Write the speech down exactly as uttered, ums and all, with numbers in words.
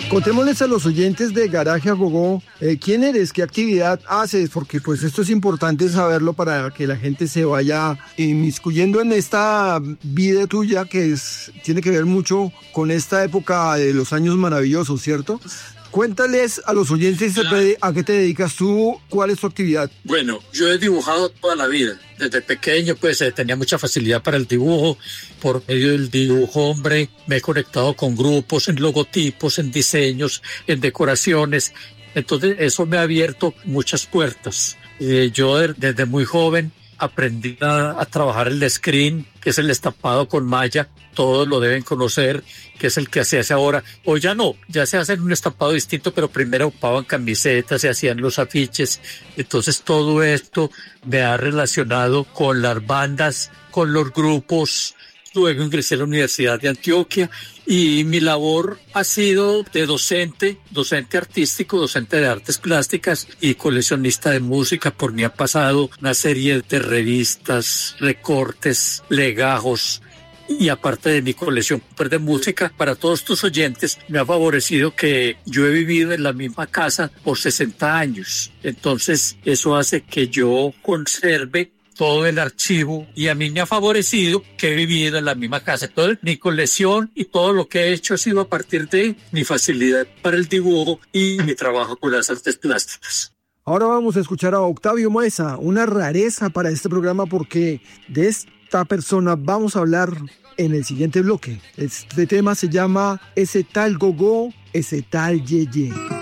Contémosles a los oyentes de Garaje a Gogó, eh, ¿quién eres? ¿Qué actividad haces? Porque pues esto es importante saberlo para que la gente se vaya inmiscuyendo en esta vida tuya que es, tiene que ver mucho con esta época de los años maravillosos, ¿cierto? Cuéntales a los oyentes a qué te dedicas tú, cuál es tu actividad. Bueno, yo he dibujado toda la vida. Desde pequeño pues eh, tenía mucha facilidad para el dibujo. Por medio del dibujo, hombre, me he conectado con grupos, en logotipos, en diseños, en decoraciones. Entonces eso me ha abierto muchas puertas. Eh, yo de, desde muy joven aprendí a, a trabajar el screen, que es el estampado con malla. Todos lo deben conocer, que es el que se hace ahora. Hoy ya no, ya se hace un estampado distinto, pero primero ocupaban camisetas, se hacían los afiches. Entonces todo esto me ha relacionado con las bandas, con los grupos. Luego ingresé a la Universidad de Antioquia y mi labor ha sido de docente, docente artístico, docente de artes plásticas y coleccionista de música. Por mí ha pasado una serie de revistas, recortes, legajos. Y aparte de mi colección de música, para todos tus oyentes, me ha favorecido que yo he vivido en la misma casa por sesenta años. Entonces, eso hace que yo conserve todo el archivo y a mí me ha favorecido que he vivido en la misma casa. Entonces, mi colección y todo lo que he hecho ha sido a partir de mi facilidad para el dibujo y mi trabajo con las artes plásticas. Ahora vamos a escuchar a Octavio Moesa, una rareza para este programa porque de esta persona vamos a hablar en el siguiente bloque. Este tema se llama Ese tal Gogó, ese tal Yeye.